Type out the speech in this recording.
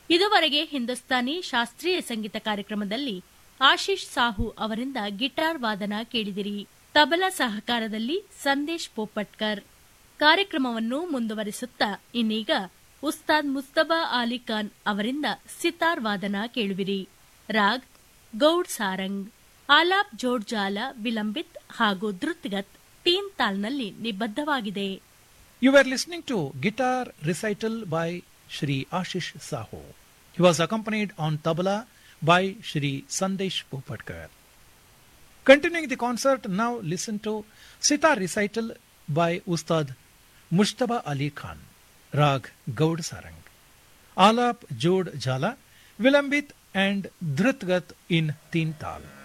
ಇದುವರೆಗೆ ಹಿಂದೂಸ್ತಾನಿ ಶಾಸ್ತ್ರೀಯ ಸಂಗೀತ ಕಾರ್ಯಕ್ರಮದಲ್ಲಿ ಆಶೀಶ್ ಸಾಹು ಅವರಿಂದ ಗಿಟಾರ್ ವಾದನ ಕೇಳಿದಿರಿ. ತಬಲಾ ಸಹಕಾರದಲ್ಲಿ ಸಂದೇಶ್ ಪೋಪಟ್ಕರ್. ಕಾರ್ಯಕ್ರಮವನ್ನು ಮುಂದುವರಿಸುತ್ತಾ ಇನ್ನೀಗ ಉಸ್ತಾದ್ ಮುಸ್ತಬಾ ಅಲಿ ಖಾನ್ ಅವರಿಂದ ಸಿತಾರ್ ವಾದನ ಕೇಳುವಿರಿ. ರಾಗ್ ಗೌಡ್ ಸಾರಂಗ್. ಆಲಾಪ್ ಜೋಡ್ ಜಾಲ ವಿಲಂಬಿತ್ ಹಾಗೂ ಧೃತ್ಗತ್ ತೀನ್ ತಾಲ್ನಲ್ಲಿ ನಿಬದ್ಧವಾಗಿದೆ. You were listening to guitar recital by Shri Ashish Sahu. He was accompanied on tabla by Shri Sandesh Popatkar. Continuing the concert, now listen to sitar recital by Ustad Mushtaba Ali Khan. Rag Gaud Sarang. Alap Jod Jala, Vilambit and Dhrutgat in Teen Tal.